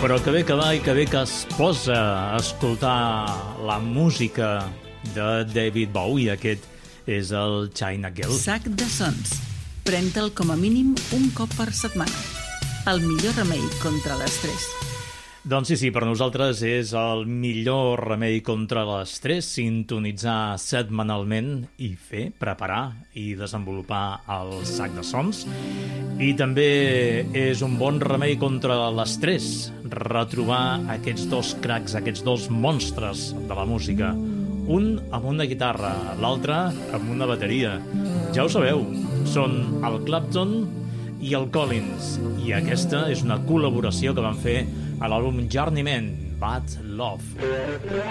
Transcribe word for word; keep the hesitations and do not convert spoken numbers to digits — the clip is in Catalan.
Però que bé que va i que bé que es posa a escoltar la música de David Bowie. Aquest és el China Girl. Sac de sons. Pren-te'l com a mínim un cop per setmana. El millor remei contra l'estrès. Doncs sí, sí, per nosaltres és el millor remei contra l'estrès, sintonitzar setmanalment i fer, preparar i desenvolupar el sac de sons. I també és un bon remei contra l'estrès, retrobar aquests dos cracs, aquests dos monstres de la música. Un amb una guitarra, l'altre amb una bateria. Ja ho sabeu, són el Clapton i el Collins. I aquesta és una col·laboració que van fer a l'àlbum Journeyman, Bad Love.